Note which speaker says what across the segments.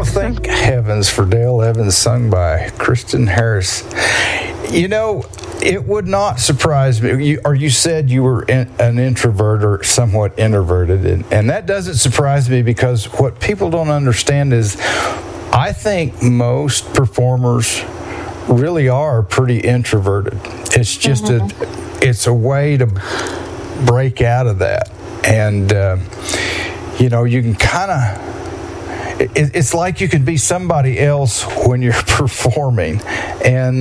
Speaker 1: thank heavens for Dale Evans, sung by Kristen Harris. It would not surprise me. You said you were an introvert or somewhat introverted, and that doesn't surprise me, because what people don't understand is I think most performers really are pretty introverted. It's just it's a way to break out of that, and you can kind of. It's like you can be somebody else when you're performing, and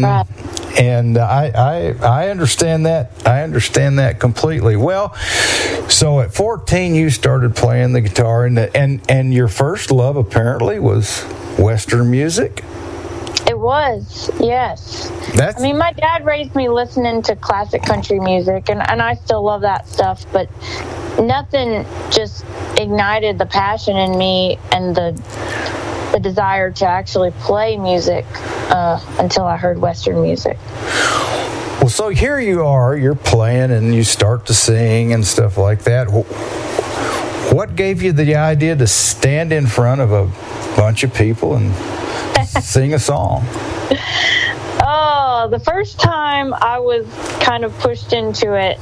Speaker 1: I understand that. I understand that completely. Well, so at 14 you started playing the guitar, and your first love apparently was Western music.
Speaker 2: It was, yes. My dad raised me listening to classic country music, and I still love that stuff, but nothing just ignited the passion in me and the desire to actually play music until I heard Western music.
Speaker 1: Well, so here you are, you're playing and you start to sing and stuff like that. What gave you the idea to stand in front of a bunch of people and sing a song?
Speaker 2: Oh, the first time I was kind of pushed into it,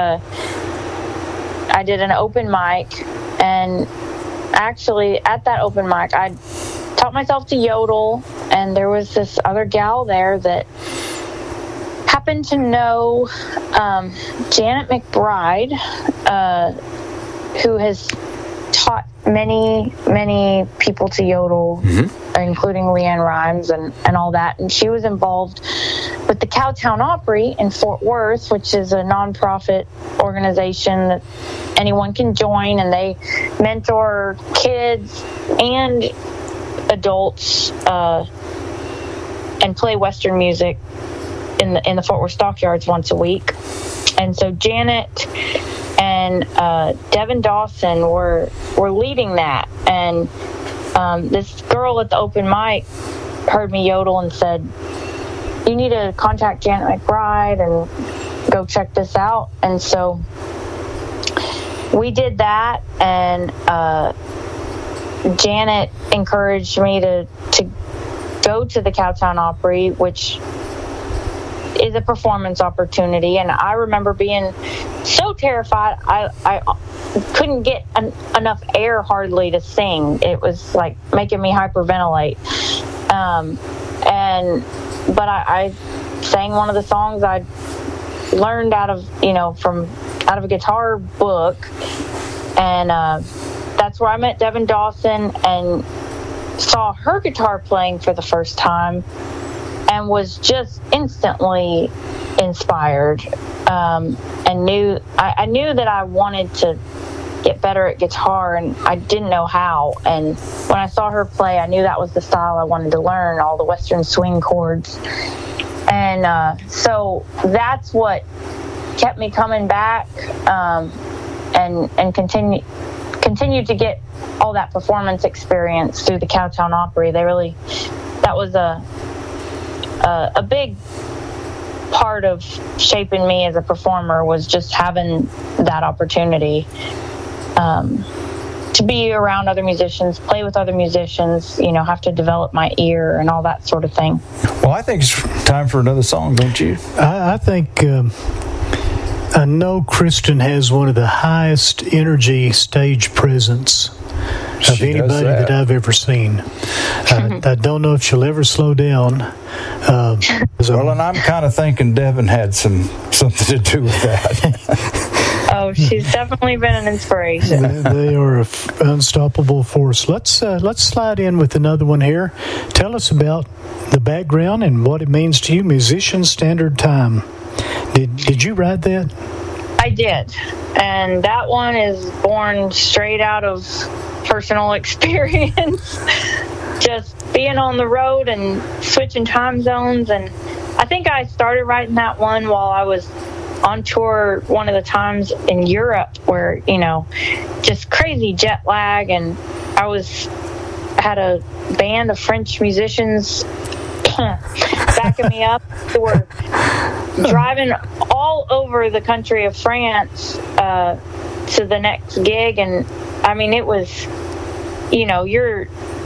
Speaker 2: I did an open mic, and actually at that open mic I taught myself to yodel, and there was this other gal there that happened to know Janet McBride, who has taught many people to yodel, including Leanne Rimes and all that. And she was involved with the Cowtown Opry in Fort Worth, which is a nonprofit organization that anyone can join, and they mentor kids and adults and play Western music in the Fort Worth Stockyards once a week. And so Janet and Devin Dawson were leading that, and this girl at the open mic heard me yodel and said, "You need to contact Janet McBride and go check this out." And so we did that, and Janet encouraged me to go to the Cowtown Opry, which is a performance opportunity. And I remember being so terrified I couldn't get enough air hardly to sing. It was like making me hyperventilate. But I sang one of the songs I learned out of a guitar book, and that's where I met Devin Dawson and saw her guitar playing for the first time, and was just instantly inspired, and I knew that I wanted to get better at guitar, and I didn't know how. And when I saw her play, I knew that was the style I wanted to learn, all the Western swing chords. And so that's what kept me coming back, and continued to get all that performance experience through the Cowtown Opry. That was a big part of shaping me as a performer, was just having that opportunity to be around other musicians, play with other musicians, have to develop my ear and all that sort of thing.
Speaker 1: Well, I think it's time for another song, don't you?
Speaker 3: I think I know Kristen has one of the highest energy stage presence of anybody that I've ever seen. I don't know if she'll ever slow down.
Speaker 1: Well, and I'm kind of thinking Devin had something to do with that.
Speaker 2: Oh, she's definitely been an inspiration.
Speaker 3: They are an unstoppable force. Let's slide in with another one here. Tell us about the background and what it means to you, Musician Standard Time. Did you write that?
Speaker 2: I did, and that one is born straight out of personal experience. Just being on the road and switching time zones, and I think I started writing that one while I was on tour one of the times in Europe, where just crazy jet lag, and I had a band of French musicians backing me up, who were driving all over the country of France to the next gig. And I mean, it was you're